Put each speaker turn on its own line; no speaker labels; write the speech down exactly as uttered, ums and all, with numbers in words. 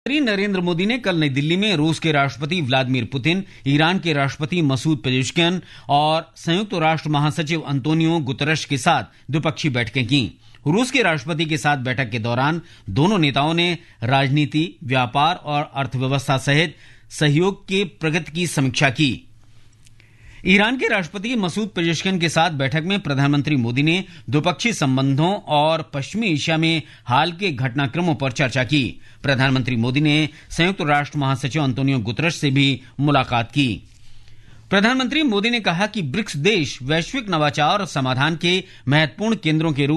प्रधानमंत्री नरेंद्र मोदी ने कल नई दिल्ली में रूस के राष्ट्रपति व्लादिमीर पुतिन, ईरान के राष्ट्रपति मसूद पेजेश्कियान और संयुक्त राष्ट्र महासचिव अंतोनियो गुतरश के साथ द्विपक्षीय बैठकें की। रूस के राष्ट्रपति के साथ बैठक के दौरान दोनों नेताओं ने राजनीति, व्यापार और अर्थव्यवस्था सहित सहयोग के प्रगति की समीक्षा की। ईरान के राष्ट्रपति मसूद पेजेश्कियान के साथ बैठक में प्रधानमंत्री मोदी ने द्विपक्षीय संबंधों और पश्चिमी एशिया में हाल के घटनाक्रमों पर चर्चा की। प्रधानमंत्री मोदी ने संयुक्त राष्ट्र महासचिव अंतोनियो गुतरश से भी मुलाकात की। प्रधानमंत्री मोदी ने कहा कि ब्रिक्स देश वैश्विक नवाचार और समाधान के महत्वपूर्ण केंद्रों के रूप